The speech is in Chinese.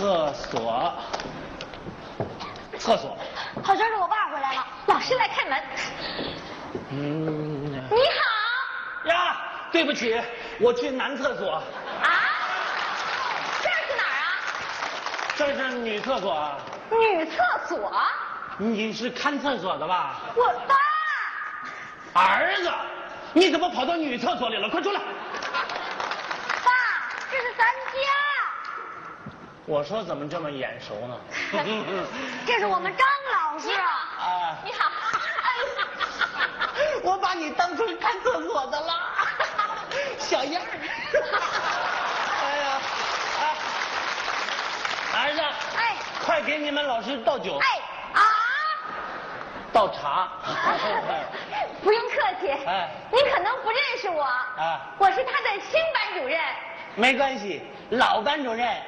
厕所。 好像是我爸回来了，老师来开门。你好。 呀，对不起，我去男厕所。 啊？这是哪儿啊？ 这是女厕所。 女厕所？ 你是看厕所的吧？ 我爸。 儿子，你怎么跑到女厕所里了？快出来！ 爸，这是咱家。 我说怎么这么眼熟呢？ 这是我们张老师。 啊， 你好。 我把你当成看厕所的了，小样儿。哎呀，儿子， 哎， 快给你们老师倒酒。 哎啊， 倒茶。 不用客气。 哎， 您可能不认识我。 啊， 我是他的新班主任。 没关系，老班主任